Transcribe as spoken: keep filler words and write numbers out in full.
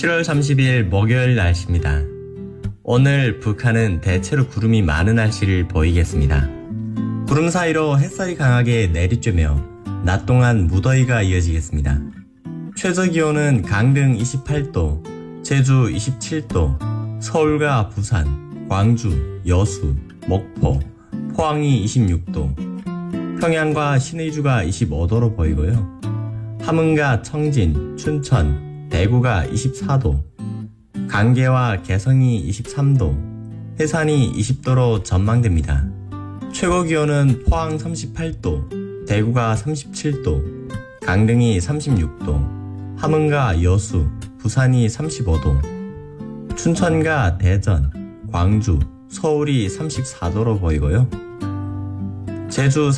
칠월 삼십일 목요일 날씨입니다. 오늘 북한은 대체로 구름이 많은 날씨를 보이겠습니다. 구름 사이로 햇살이 강하게 내리쬐며 낮 동안 무더위가 이어지겠습니다. 최저기온은 강릉 이십팔 도, 제주 이십칠 도, 서울과 부산, 광주, 여수, 목포, 포항이 이십육 도, 평양과 신의주가 이십오 도로 보이고요. 함흥과 청진, 춘천, 대구가 이십사 도, 강계와 개성이 이십삼 도, 해산이 이십 도로 전망됩니다. 최고기온은 포항 삼십팔 도, 대구가 삼십칠 도, 강릉이 삼십육 도, 함흥과 여수, 부산이 삼십오 도, 춘천과 대전, 광주, 서울이 삼십사 도로 보이고요. 제주